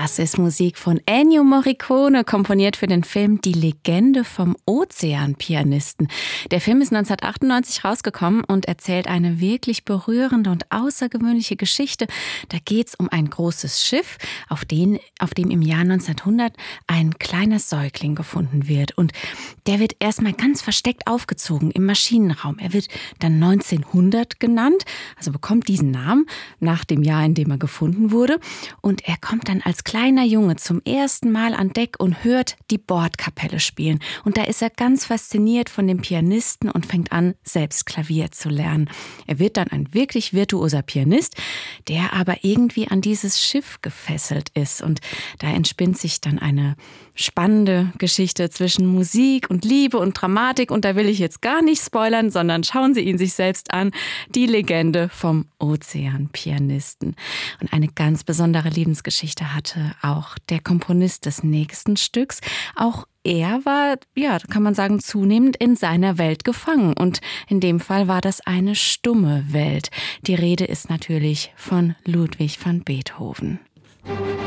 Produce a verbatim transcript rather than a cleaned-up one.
Das ist Musik von Ennio Morricone, komponiert für den Film Die Legende vom Ozeanpianisten. Der Film ist neunzehnhundertachtundneunzig rausgekommen und erzählt eine wirklich berührende und außergewöhnliche Geschichte. Da geht es um ein großes Schiff, auf, den, auf dem im Jahr neunzehnhundert ein kleiner Säugling gefunden wird. Und der wird erstmal ganz versteckt aufgezogen im Maschinenraum. Er wird dann neunzehnhundert genannt, also bekommt diesen Namen nach dem Jahr, in dem er gefunden wurde. Und er kommt dann als kleiner Junge zum ersten Mal an Deck und hört die Bordkapelle spielen. Und da ist er ganz fasziniert von dem Pianisten und fängt an, selbst Klavier zu lernen. Er wird dann ein wirklich virtuoser Pianist, der aber irgendwie an dieses Schiff gefesselt ist. Und da entspinnt sich dann eine spannende Geschichte zwischen Musik und Liebe und Dramatik. Und da will ich jetzt gar nicht spoilern, sondern schauen Sie ihn sich selbst an. Die Legende vom Ozeanpianisten. Und eine ganz besondere Lebensgeschichte hatte auch der Komponist des nächsten Stücks. Auch er war, ja, kann man sagen, zunehmend in seiner Welt gefangen. Und in dem Fall war das eine stumme Welt. Die Rede ist natürlich von Ludwig van Beethoven.